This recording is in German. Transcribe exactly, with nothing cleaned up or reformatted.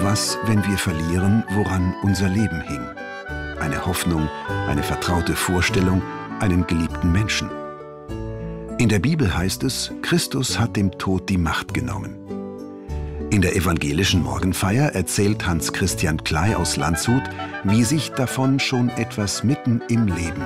Was, wenn wir verlieren, woran unser Leben hing? Eine Hoffnung, eine vertraute Vorstellung, einen geliebten Menschen. In der Bibel heißt es, Christus hat dem Tod die Macht genommen. In der evangelischen Morgenfeier erzählt Hans Christian Klei aus Landshut, wie sich davon schon etwas mitten im Leben